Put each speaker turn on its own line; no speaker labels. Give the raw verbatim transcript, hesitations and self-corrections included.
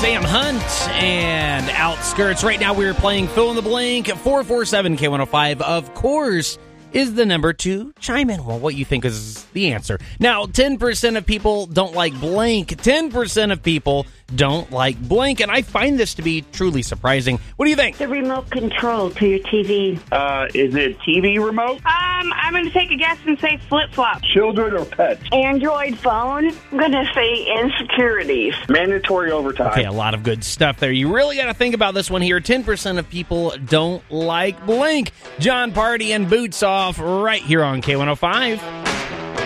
Sam Hunt and Outskirts. Right now we're playing Fill in the Blank. four four seven K one oh five, of course, is the number to chime in. Well, what you think is the answer. Now, ten percent of people don't like blank. ten percent of people don't like blank, and I find this to be truly surprising. What do you think?
The remote control to your T V.
Uh, is it T V remote?
Um, I'm going to take a guess and say flip-flop.
Children or pets?
Android phone. I'm going to say insecurities.
Mandatory overtime.
Okay, a lot of good stuff there. You really got to think about this one here. ten percent of people don't like blank. John Party and Boots Off right here on K one oh five.